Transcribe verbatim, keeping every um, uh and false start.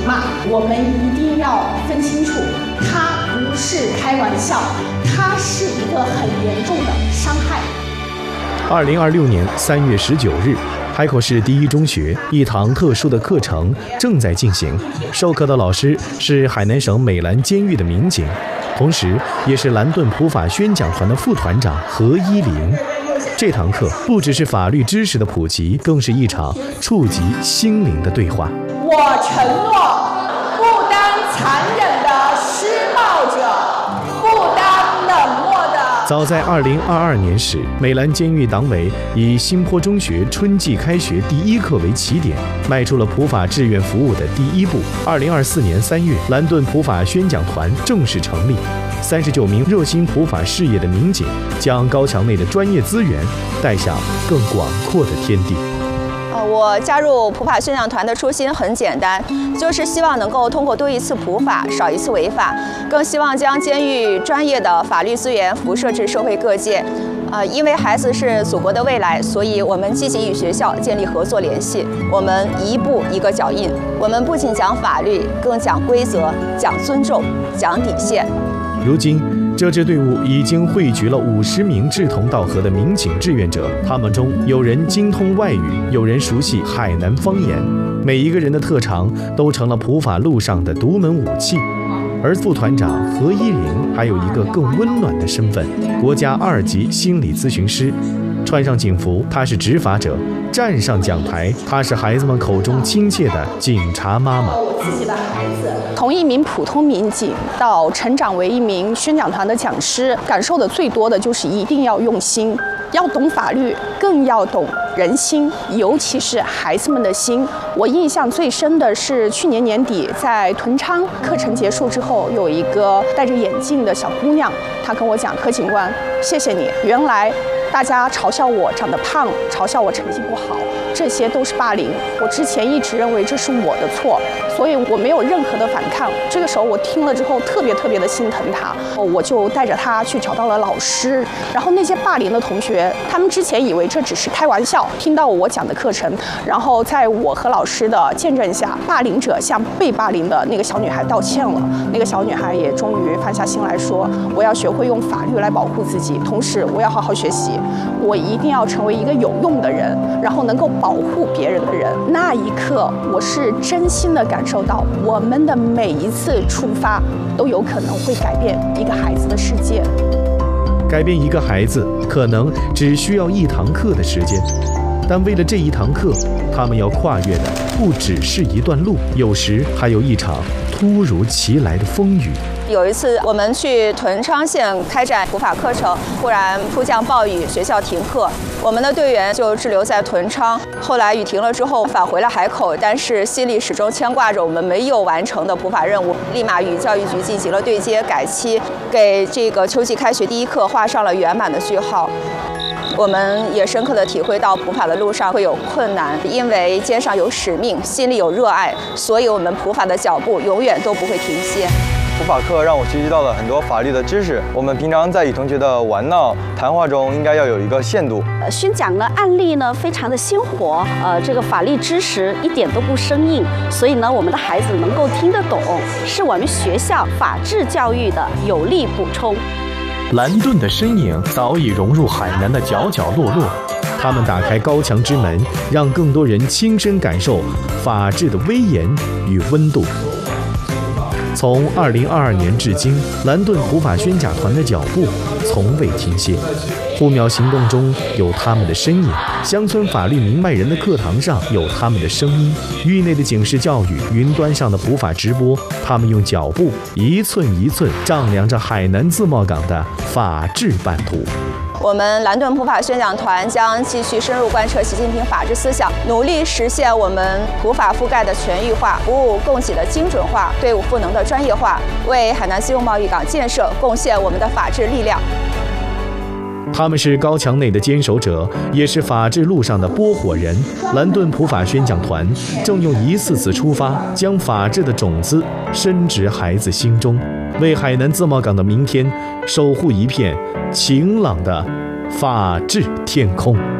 骂，我们一定要分清楚，它不是开玩笑，它是一个很严重的伤害。 二零二六年三月十九日，海口市第一中学一堂特殊的课程正在进行，授课的老师是海南省美兰监狱的民警，同时也是蓝盾普法宣讲团的副团长何依林。这堂课不只是法律知识的普及，更是一场触及心灵的对话。 我承诺，不当残忍的施暴者，不当冷漠的。 早在二零二二年时，美兰监狱党委以新坡中学春季开学第一课为起点，迈出了普法志愿服务的第一步。二零二四年三月，蓝盾普法宣讲团正式成立。三十九名热心普法事业的民警，将高墙内的专业资源带向更广阔的天地。 呃，我加入普法宣讲团的初心很简单，就是希望能够通过多一次普法，少一次违法，更希望将监狱专业的法律资源辐射至社会各界。呃，因为孩子是祖国的未来，所以我们积极与学校建立合作联系。我们一步一个脚印，我们不仅讲法律，更讲规则，讲尊重，讲底线。 如今，这支队伍已经汇聚了五十名志同道合的民警志愿者，他们中有人精通外语，有人熟悉海南方言，每一个人的特长都成了普法路上的独门武器。而副团长何依林还有一个更温暖的身份——国家二级心理咨询师。穿上警服，他是执法者；站上讲台，他是孩子们口中亲切的警察妈妈。 我自己的孩子， 从一名普通民警到成长为一名宣讲团的讲师，感受的最多的就是一定要用心，要懂法律，更要懂人心，尤其是孩子们的心。我印象最深的是去年年底在屯昌课程结束之后，有一个戴着眼镜的小姑娘，她跟我讲：“何警官，谢谢你，原来大家嘲笑我长得胖，嘲笑我成绩不好，这些都是霸凌。我之前一直认为这是我的错，所以我没有任何的反抗。这个时候我听了之后特别特别的心疼他，我就带着他去找到了老师。然后那些霸凌的同学，他们之前以为这只是开玩笑，听到我讲的课程，然后在我和老师的见证下，霸凌者向被霸凌的那个小女孩道歉了。那个小女孩也终于放下心来说，我要学会用法律来保护自己，同时我要好好学习。我一定要成为一个有用的人，然后能够保护别人的人。那一刻，我是真心的感受到，我们的每一次出发，都有可能会改变一个孩子的世界。 改变一个孩子，可能只需要一堂课的时间，但为了这一堂课，他们要跨越的不只是一段路，有时还有一场突如其来的风雨。 有一次，我们去屯昌县开展普法课程，忽然突降暴雨，学校停课，我们的队员就滞留在屯昌。后来雨停了之后，返回了海口，但是心里始终牵挂着我们没有完成的普法任务，立马与教育局进行了对接改期，给这个秋季开学第一课画上了圆满的句号。我们也深刻地体会到普法的路上会有困难，因为肩上有使命，心里有热爱，所以我们普法的脚步永远都不会停歇。 普法课让我学习到了很多法律的知识。我们平常在与同学的玩闹、谈话中，应该要有一个限度。 呃，宣讲的案例呢，非常的鲜活，呃，这个法律知识一点都不生硬，所以呢，我们的孩子能够听得懂，是我们学校法治教育的有力补充。 蓝盾的身影早已融入海南的角角落落，他们打开高墙之门，让更多人亲身感受法治的威严与温度。从二零二二年至今，蓝盾普法宣讲团的脚步从未停歇。护苗行动中有他们的身影，乡村法律明白人的课堂上有他们的声音，域内的警示教育，云端上的普法直播，他们用脚步一寸一寸丈量着海南自贸港的法治版图。 我们蓝盾普法宣讲团将继续深入贯彻习近平法治思想，努力实现我们普法覆盖的全域化、服务供给的精准化、队伍赋能的专业化，为海南自由贸易港建设贡献我们的法治力量。 他们是高墙内的坚守者，也是法治路上的拨火人。蓝盾普法宣讲团正用一次次出发，将法治的种子深植孩子心中，为海南自贸港的明天守护一片晴朗的法治天空。